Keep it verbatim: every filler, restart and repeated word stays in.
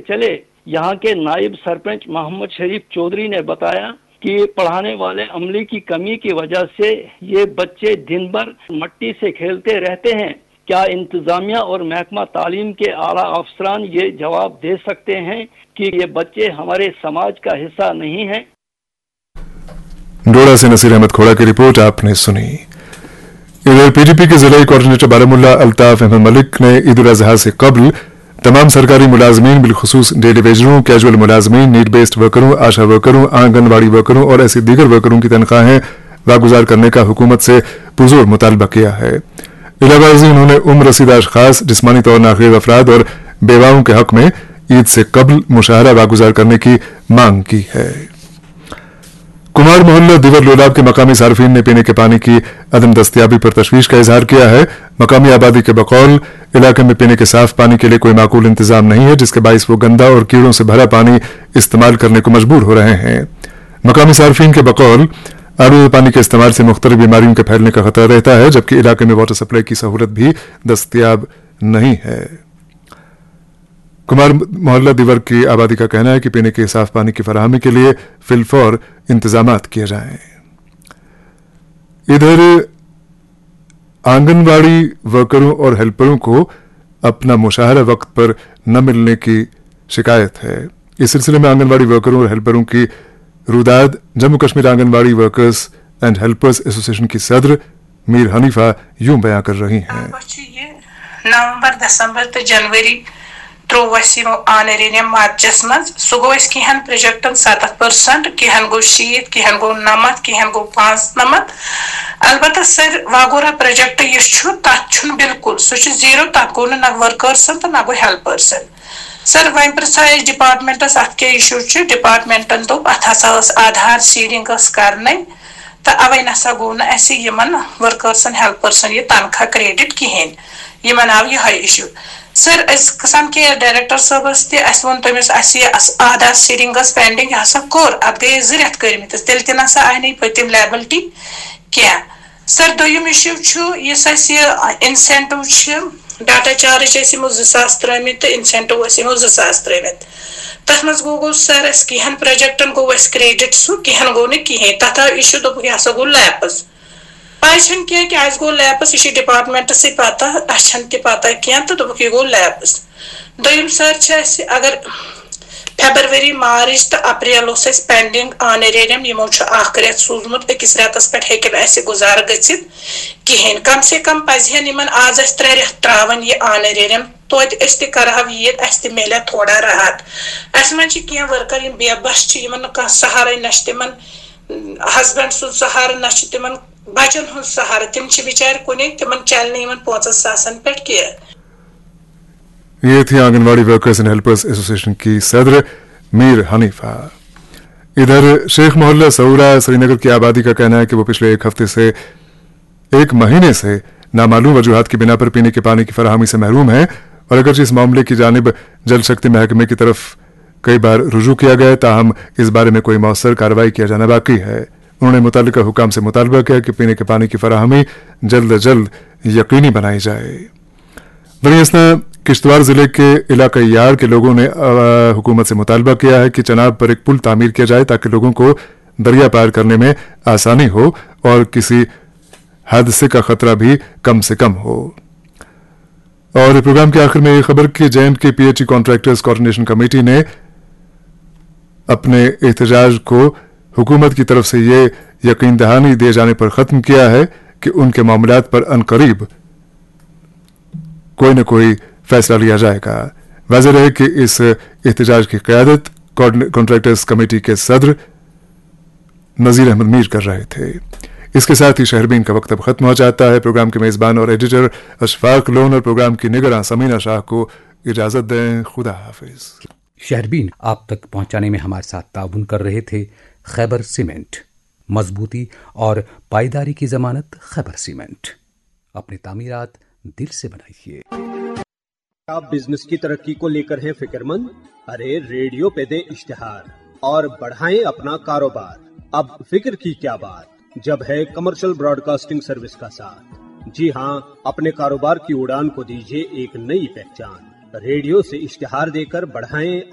चले। यहाँ के नायब सरपंच मोहम्मद शरीफ चौधरी ने बताया कि पढ़ाने वाले अमले की कमी की वजह से ये बच्चे दिन भर मट्टी से खेलते रहते हैं। क्या इंतजामिया और महकमा तालीम के आला अफसरान ये जवाब दे सकते हैं कि ये बच्चे हमारे समाज का हिस्सा नहीं हैं? डोडा से नसीर अहमद खोड़ा की रिपोर्ट आपने सुनी। इधर पीडीपी के जिला कोऑर्डिनेटर बारामूला अल्ताफ अहमद मलिक ने ईद उल अजहा से कबल तमाम सरकारी मुलाजमीन बिलखुसूस डेली वेजरों, कैजुअल मुलाजमीन, नीड बेस्ड वर्करों, आशा वर्करों, आंगनबाड़ी वर्करों और ऐसे दीगर वर्करों की तनख्वाहें वागुजार करने का हुकूमत से पुरजोर मुतालबा किया है। इलाहाबाद उन्होंने उम्र रसीदा अशखास, जिस्मानी तौर नाखिर अफराद और बेवाओं के हक में ईद से कबल मुशाहरा वागुजार करने की मांग की है। कुमार मोहल्ला दिवर लोलाब के मकामी सार्फिन ने पीने के पानी की अदम दस्तयाबी पर तशवीश का इजहार किया है। मकामी आबादी के बकौल इलाके में पीने के साफ पानी के लिए कोई माकूल इंतजाम नहीं है, जिसके बाइस वो गंदा और कीड़ों से भरा पानी इस्तेमाल करने को मजबूर हो रहे हैं। मकामी सार्फिन के बकौल आलूदे पानी के इस्तेमाल से मुख्तलिफ बीमारियों के फैलने का खतरा रहता है, जबकि इलाके में वाटर सप्लाई की सहूलत भी दस्तयाब नहीं है। कुमार मोहल्ला दिवर की आबादी का कहना है कि पीने के साफ पानी की फराहमी के लिए फिलफौर इंतजामात किए जाएं। इधर आंगनबाड़ी वर्करों और हेल्परों को अपना मुशाहरा वक्त पर न मिलने की शिकायत है। इस सिलसिले में आंगनबाड़ी वर्करों और हेल्परों की रुदाद Jammu Kashmir anganwadi workers and helpers association की सदर मीर हनीफा यूं बयां कर रही हैं। नवंबर दिसंबर तो जनवरी त्रोवस आनरियम मार्चस मज सह गो कहन प्रोजेक्टन सतत परसेंट, कहन गो शीत, कहन गो नमत, कहन गो पांच नमत। अलबत्ता सर वागोरा प्रोजेक्ट यह तथ बिल्कुल सह जीरो, तथ गो न वर्कर्सन तो न गो हेल्पर्सन। सर वन प्रसा डिपार्टमेंटस अत क्या इशू डिपार्टमेंटन दोप अत हसा आधार सीडिंग करने तो अवे नसा गो न वर्कर्सन हेल्पर्सन यह तनख्वाह क्रेडिट कहें, यमन आव यह इशू। सर कसान के डायरेक्टर साहबस तन तमिस आधार सीडिंग पेंडिंग हसा कोर अत गई जो रेत कर्मित तेल तह नसा आय न पतिम लेबिलिटी क्या। सर दोयम इशू इस इंसेंटिव डाटा चार्ज जो सास त्रित तो इंसेंटिव जो सास त्रित तथ मज गो सर कहन प्रोजेक्टन गो क्रेडिट सह कहन गो न कहें तथ इशू दोप यह गो लैपस पाज क्या कि आज गो लैपस यह डिपार्टमेंट से पता अच्छन तह पता क्या तो दोप यह गो लैपस। दोयम सर अगर फेब्रुवरी मार्च तो अप्रैल पेंडिंग आनरियम यमो रेत सूजमुत अकिस रेतस पे हे गुजार गचित कहें, कम से कम पजहन आज त्रे रेत त्रावन यह आनरियम तोत करह ईद अस मिले थोड़ा राहत। अस मन कह वर्कर बेबस कह सहारा न तिमन हस्बैंड सुन सहारा न तिमन बचन हूं सहारा, तिम बिचार कुन तिमन चलने पांचन सासन पे कह। ये थी anganwadi workers and helpers association की सदर मीर हनीफा। इधर शेख मोहल्ला सऊरा श्रीनगर की आबादी का कहना है कि वो पिछले एक हफ्ते से एक महीने से नामालूम वजूहात की बिना पर पीने के पानी की फराहमी से महरूम है और अगरचे इस मामले की जानिब जल शक्ति महकमे की तरफ कई बार रुजू किया गया, ताहम इस बारे में कोई मौसर कार्रवाई किया जाना बाकी है। उन्होंने मुतालिका हुकाम से मुतालबा किया कि पीने के पानी की फराहमी जल्द अज जल्द यकीनी बनाई जाए। वहीं किश्तवाड़ जिले के इलाका यार के लोगों ने हुकूमत से मुतालबा किया है कि चनाब पर एक पुल तामीर किया जाए ताकि लोगों को दरिया पार करने में आसानी हो और किसी हादसे का खतरा भी कम से कम हो। और प्रोग्राम के आखिर में यह खबर कि जे एंड के पीएचई कॉन्ट्रैक्टर्स कोऑर्डिनेशन कमेटी ने अपने एहतजाज को हुकूमत की तरफ से ये यकीन दहानी दिए जाने पर खत्म किया है कि उनके मामलात पर अनकरीब कोई न कोई फैसला लिया जाएगा। वाज़ेह रहे कि इस एहतजाज की क़यादत कॉन्ट्रैक्टर्स कमेटी के सदर नज़ीर अहमद मीर कर रहे थे। इसके साथ ही शहरबीन का वक्त अब खत्म हो जाता है। प्रोग्राम के मेज़बान और एडिटर अशफाक लोन और प्रोग्राम की निगरान समीना शाह को इजाज़त दें। खुदा हाफिज। शहरबीन आप तक पहुंचाने में हमारे साथ ताउन कर रहे थे खैबर सीमेंट, मजबूती और पायदारी की जमानत खैबर सीमेंट। अपनी तामीरात दिल से बनाइए। आप बिजनेस की तरक्की को लेकर हैं फिक्रमंद? अरे रेडियो पे दे इश्तिहार और बढ़ाएं अपना कारोबार। अब फिक्र की क्या बात जब है कमर्शियल ब्रॉडकास्टिंग सर्विस का साथ। जी हां, अपने कारोबार की उड़ान को दीजिए एक नई पहचान। रेडियो से इश्तिहार देकर बढ़ाएं